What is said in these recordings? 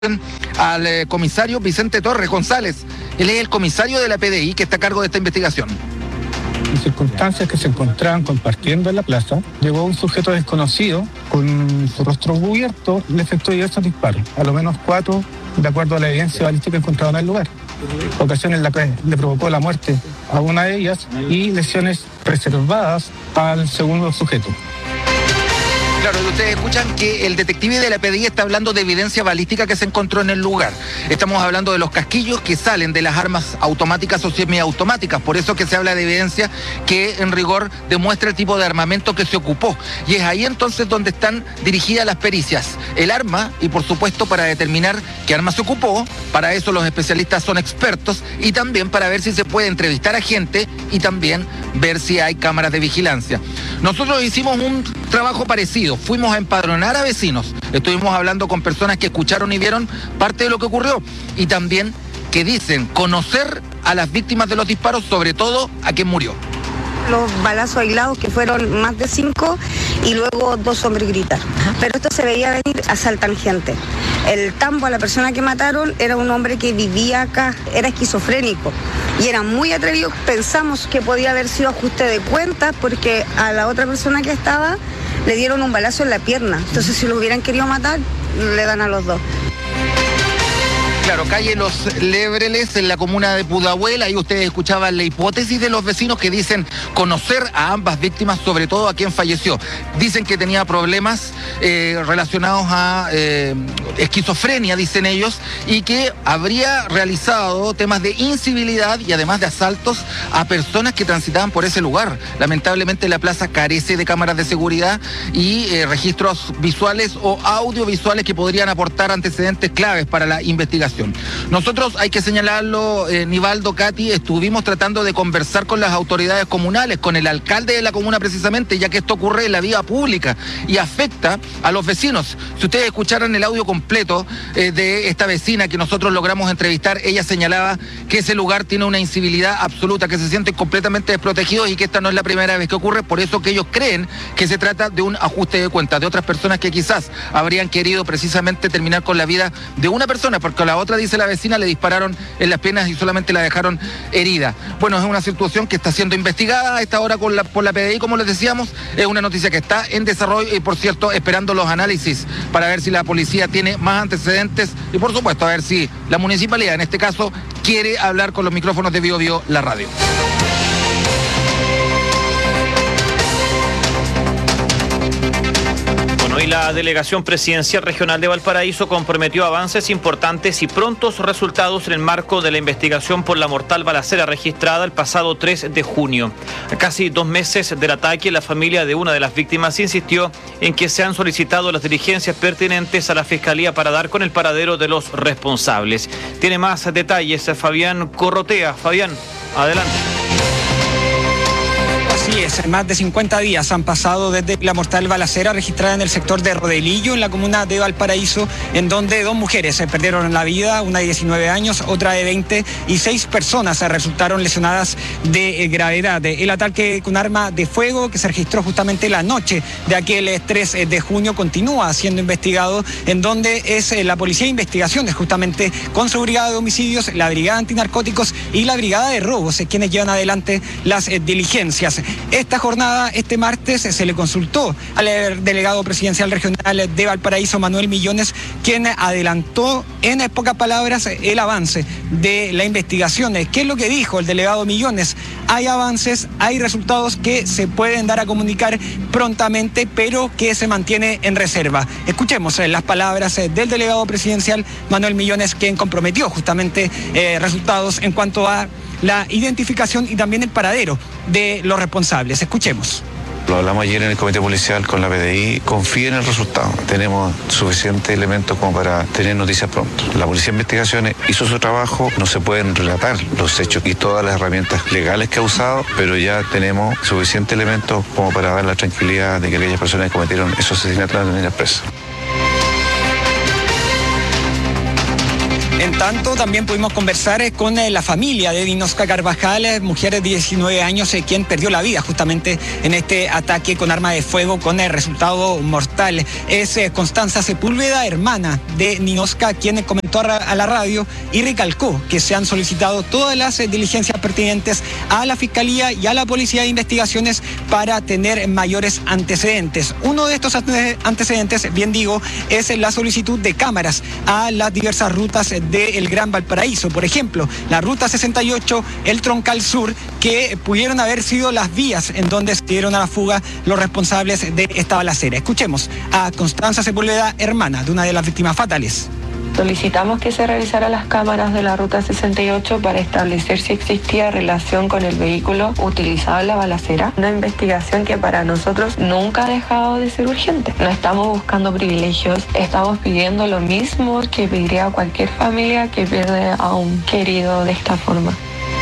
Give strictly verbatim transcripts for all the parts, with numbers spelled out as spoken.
al eh, comisario Vicente Torres González. Él es el comisario de la P D I que está a cargo de esta investigación. En circunstancias que se encontraban compartiendo en la plaza, llegó un sujeto desconocido con su rostro cubierto, le efectuó diversos disparos, a lo menos cuatro, de acuerdo a la evidencia balística encontrada en el lugar. Ocasiones en las que le provocó la muerte a una de ellas y lesiones reservadas al segundo sujeto. Claro, ustedes escuchan que el detective de la P D I está hablando de evidencia balística que se encontró en el lugar. Estamos hablando de los casquillos que salen de las armas automáticas o semiautomáticas. Por eso que se habla de evidencia que en rigor demuestra el tipo de armamento que se ocupó. Y es ahí entonces donde están dirigidas las pericias. El arma y por supuesto para determinar qué arma se ocupó. Para eso los especialistas son expertos y también para ver si se puede entrevistar a gente y también ver si hay cámaras de vigilancia. Nosotros hicimos un trabajo parecido. Fuimos a empadronar a vecinos, estuvimos hablando con personas que escucharon y vieron parte de lo que ocurrió y también que dicen conocer a las víctimas de los disparos, sobre todo a quien murió. Los balazos aislados que fueron más de cinco y luego dos hombres gritar. Pero esto se veía venir, asaltan gente. El tambo a la persona que mataron era un hombre que vivía acá, era esquizofrénico y era muy atrevido. Pensamos que podía haber sido ajuste de cuentas porque a la otra persona que estaba le dieron un balazo en la pierna. Entonces si lo hubieran querido matar, le dan a los dos. Claro, calle Los Lebreles, en la comuna de Pudahuel, ahí ustedes escuchaban la hipótesis de los vecinos que dicen conocer a ambas víctimas, sobre todo a quien falleció. Dicen que tenía problemas eh, relacionados a eh, esquizofrenia, dicen ellos, y que habría realizado temas de incivilidad y además de asaltos a personas que transitaban por ese lugar. Lamentablemente la plaza carece de cámaras de seguridad y eh, registros visuales o audiovisuales que podrían aportar antecedentes claves para la investigación. Nosotros, hay que señalarlo, eh, Nivaldo, Katy, estuvimos tratando de conversar con las autoridades comunales, con el alcalde de la comuna precisamente, ya que esto ocurre en la vía pública y afecta a los vecinos. Si ustedes escucharan el audio completo eh, de esta vecina que nosotros logramos entrevistar, ella señalaba que ese lugar tiene una incivilidad absoluta, que se sienten completamente desprotegidos y que esta no es la primera vez que ocurre, por eso que ellos creen que se trata de un ajuste de cuentas, de otras personas que quizás habrían querido precisamente terminar con la vida de una persona, porque a la otra, dice la vecina, le dispararon en las piernas y solamente la dejaron herida. Bueno, es una situación que está siendo investigada a esta hora con la, por la P D I, como les decíamos. Es una noticia que está en desarrollo y, por cierto, esperando los análisis para ver si la policía tiene más antecedentes y, por supuesto, a ver si la municipalidad, en este caso, quiere hablar con los micrófonos de Bio Bio, la radio. Y la Delegación Presidencial Regional de Valparaíso comprometió avances importantes y prontos resultados en el marco de la investigación por la mortal balacera registrada el pasado tres de junio. A casi dos meses del ataque, la familia de una de las víctimas insistió en que se han solicitado las diligencias pertinentes a la Fiscalía para dar con el paradero de los responsables. Tiene más detalles Fabián Corrotea. Fabián, adelante. Así es, más de cincuenta días han pasado desde la mortal balacera registrada en el sector de Rodelillo, en la comuna de Valparaíso, en donde dos mujeres se perdieron la vida, una de diecinueve años, otra de veinte, y seis personas resultaron lesionadas de gravedad. El ataque con arma de fuego que se registró justamente la noche de aquel tres de junio continúa siendo investigado, en donde es la Policía de Investigaciones, justamente con su brigada de homicidios, la brigada antinarcóticos y la brigada de robos, quienes llevan adelante las diligencias. Esta jornada, este martes, se le consultó al delegado presidencial regional de Valparaíso, Manuel Millones, quien adelantó en pocas palabras el avance de la investigación. ¿Qué es lo que dijo el delegado Millones? Hay avances, hay resultados que se pueden dar a comunicar prontamente, pero que se mantiene en reserva. Escuchemos las palabras del delegado presidencial Manuel Millones, quien comprometió justamente eh, resultados en cuanto a la identificación y también el paradero de los responsables. Escuchemos. Lo hablamos ayer en el comité policial con la P D I. Confía en el resultado. Tenemos suficientes elementos como para tener noticias pronto. La Policía de Investigaciones hizo su trabajo. No se pueden relatar los hechos y todas las herramientas legales que ha usado, pero ya tenemos suficientes elementos como para dar la tranquilidad de que aquellas personas que cometieron esos asesinatos van a tener presa. En tanto, también pudimos conversar eh, con eh, la familia de Dinosca Carvajal, eh, mujer de diecinueve años, eh, quien perdió la vida justamente en este ataque con arma de fuego con el resultado mortal. Es eh, Constanza Sepúlveda, hermana de Dinosca, quien comentó a, a la radio y recalcó que se han solicitado todas las eh, diligencias pertinentes a la Fiscalía y a la Policía de Investigaciones para tener mayores antecedentes. Uno de estos antecedentes, bien digo, es la solicitud de cámaras a las diversas rutas del Gran Valparaíso. Por ejemplo, la ruta sesenta y ocho, el Troncal Sur, que pudieron haber sido las vías en donde se dieron a la fuga los responsables de esta balacera. Escuchemos a Constanza Sepúlveda, hermana de una de las víctimas fatales. Solicitamos que se revisaran las cámaras de la ruta sesenta y ocho para establecer si existía relación con el vehículo utilizado en la balacera. Una investigación que para nosotros nunca ha dejado de ser urgente. No estamos buscando privilegios, estamos pidiendo lo mismo que pediría cualquier familia que pierde a un querido de esta forma.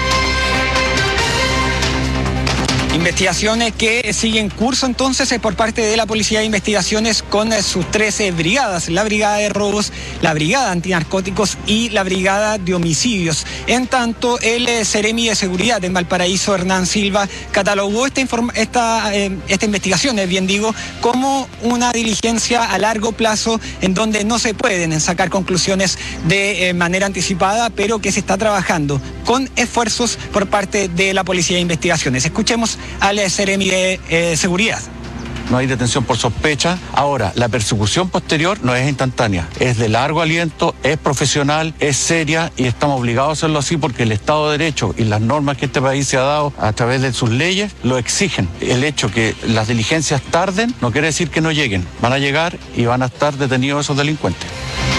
Investigaciones que siguen curso entonces por parte de la Policía de Investigaciones con sus trece brigadas, la Brigada de Robos, la Brigada Antinarcóticos y la Brigada de Homicidios. En tanto, el Seremi de Seguridad en Valparaíso, Hernán Silva, catalogó esta, esta, eh, esta investigación, bien digo, como una diligencia a largo plazo en donde no se pueden sacar conclusiones de eh, manera anticipada, pero que se está trabajando con esfuerzos por parte de la Policía de Investigaciones. Escuchemos al Seremi de eh, Seguridad. No hay detención por sospecha. Ahora, la persecución posterior no es instantánea, es de largo aliento, es profesional, es seria y estamos obligados a hacerlo así porque el Estado de Derecho y las normas que este país se ha dado a través de sus leyes lo exigen. El hecho que las diligencias tarden no quiere decir que no lleguen. Van a llegar y van a estar detenidos esos delincuentes.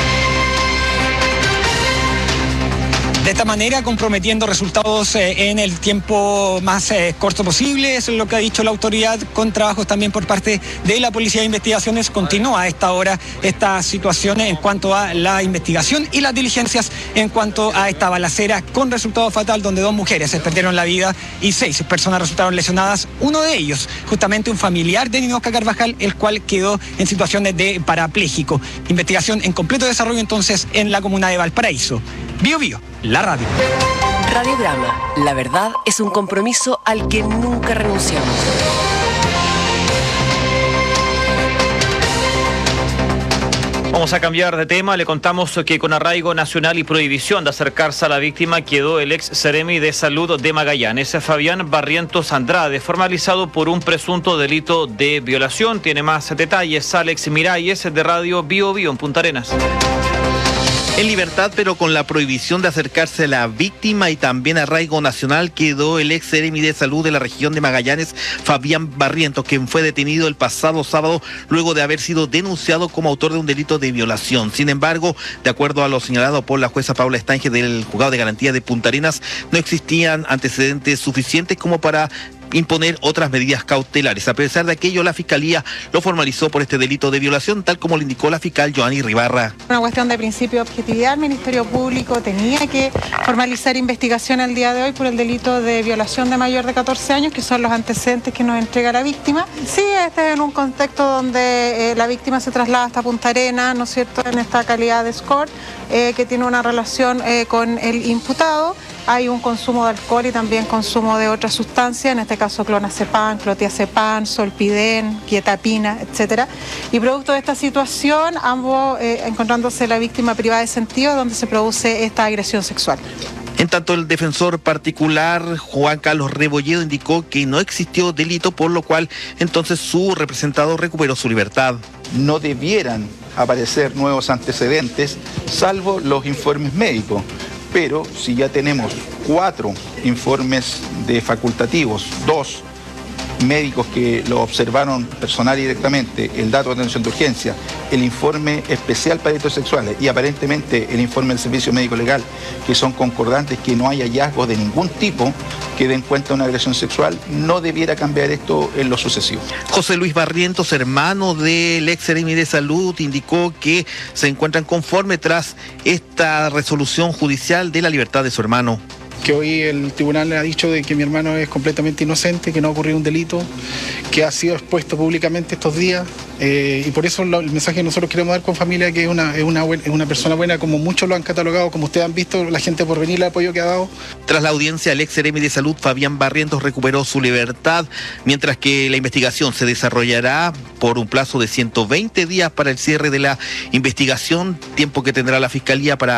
De esta manera, comprometiendo resultados eh, en el tiempo más eh, corto posible, eso es lo que ha dicho la autoridad, con trabajos también por parte de la Policía de Investigaciones. Continúa a esta hora esta situación en cuanto a la investigación y las diligencias en cuanto a esta balacera con resultado fatal, donde dos mujeres se perdieron la vida y seis personas resultaron lesionadas. Uno de ellos, justamente un familiar de Dinosca Carvajal, el cual quedó en situaciones de parapléjico. Investigación en completo desarrollo entonces en la comuna de Valparaíso. Bio Bio, la radio. Radiograma, la verdad es un compromiso al que nunca renunciamos. Vamos a cambiar de tema. Le contamos que con arraigo nacional y prohibición de acercarse a la víctima quedó el ex Seremi de Salud de Magallanes, Fabián Barrientos Andrade, formalizado por un presunto delito de violación. Tiene más detalles Alex Miralles de Radio Bio Bio en Punta Arenas. En libertad, pero con la prohibición de acercarse a la víctima y también arraigo nacional, quedó el ex Seremi de Salud de la región de Magallanes, Fabián Barrientos, quien fue detenido el pasado sábado luego de haber sido denunciado como autor de un delito de violación. Sin embargo, de acuerdo a lo señalado por la jueza Paula Estange del Juzgado de Garantía de Punta Arenas, no existían antecedentes suficientes como para imponer otras medidas cautelares. A pesar de aquello, la Fiscalía lo formalizó por este delito de violación, tal como lo indicó la fiscal Joanny Ribarra. Una cuestión de principio de objetividad. El Ministerio Público tenía que formalizar investigación al día de hoy por el delito de violación de mayor de catorce años, que son los antecedentes que nos entrega la víctima. Sí, este es en un contexto donde eh, la víctima se traslada hasta Punta Arenas, ¿no es cierto?, en esta calidad de escort, eh, que tiene una relación eh, con el imputado. Hay un consumo de alcohol y también consumo de otras sustancias, en este caso clonazepam, clotiazepam, solpidem, quietapina, etcétera. Y producto de esta situación, ambos eh, encontrándose la víctima privada de sentido, donde se produce esta agresión sexual. En tanto, el defensor particular Juan Carlos Rebolledo indicó que no existió delito, por lo cual entonces su representado recuperó su libertad. No debieran aparecer nuevos antecedentes, salvo los informes médicos. Pero si ya tenemos cuatro informes de facultativos, dos médicos que lo observaron personal y directamente, el dato de atención de urgencia, el informe especial para delitos sexuales y aparentemente el informe del Servicio Médico Legal, que son concordantes, que no hay hallazgos de ningún tipo que den cuenta de una agresión sexual, no debiera cambiar esto en lo sucesivo. José Luis Barrientos, hermano del ex Seremi de Salud, indicó que se encuentran conforme tras esta resolución judicial de la libertad de su hermano. que hoy el tribunal ha dicho de que mi hermano es completamente inocente, que no ha ocurrido un delito, que ha sido expuesto públicamente estos días, eh, y por eso lo, el mensaje que nosotros queremos dar con familia, que es una, es, una buen, es una persona buena, como muchos lo han catalogado, como ustedes han visto, la gente por venir, el apoyo que ha dado. Tras la audiencia, el ex seremi de Salud, Fabián Barrientos, recuperó su libertad, mientras que la investigación se desarrollará por un plazo de ciento veinte días para el cierre de la investigación, tiempo que tendrá la Fiscalía para